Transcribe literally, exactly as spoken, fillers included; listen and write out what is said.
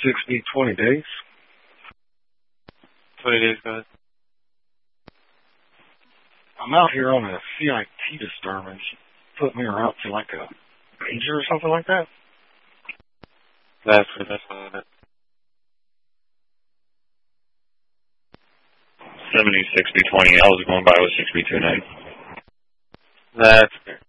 sixty, twenty days. twenty days, guys. I'm out here on a C I T disturbance. Put me around to like a ranger or something like that. That's good. That's fine. seventy, sixty, twenty. I was going by with six B two nine. That's fair.